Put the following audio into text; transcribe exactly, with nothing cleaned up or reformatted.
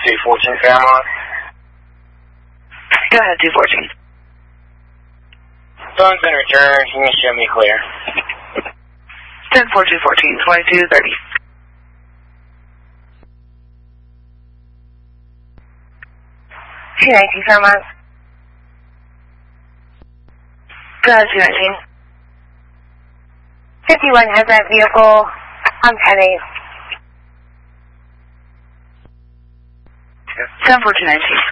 two fourteen Fairmont. Go ahead, two fourteen. Phone's been returned. You can show me clear. ten four two fourteen, twenty-two thirty. two nineteen Fairmont. Go ahead, two nineteen. fifty-one has that vehicle on ten eight. ten four two nineteen.